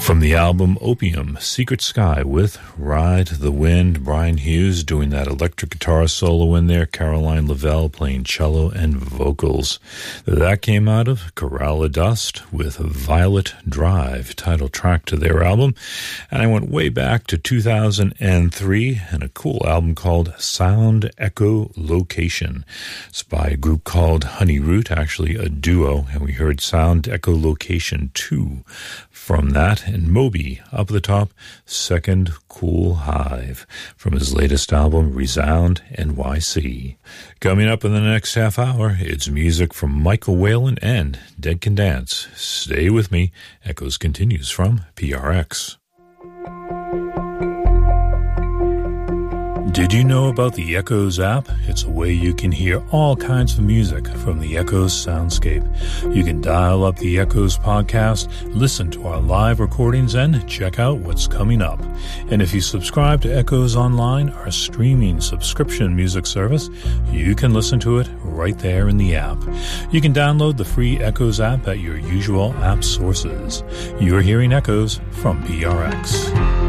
From the album Opium, Secret Sky with Ride the Wind, Brian Hughes doing that electric guitar solo in there, Caroline Lavelle playing cello and vocals. That came out of Corral of Dust with Violet Drive, title track to their album. And I went way back to 2003 and a cool album called Sound Echo Location. It's by a group called Honey Root, actually a duo, and we heard Sound Echo Location 2 from that. And Moby, up at the top, Second Cool Hive, from his latest album, Resound NYC. Coming up in the next half hour, it's music from Michael Whalen and Dead Can Dance. Stay with me. Echoes continues from PRX. Did you know about the Echoes app? It's a way you can hear all kinds of music from the Echoes soundscape. You can dial up the Echoes podcast, listen to our live recordings, and check out what's coming up. And if you subscribe to Echoes Online, our streaming subscription music service, you can listen to it right there in the app. You can download the free Echoes app at your usual app sources. You're hearing Echoes from PRX.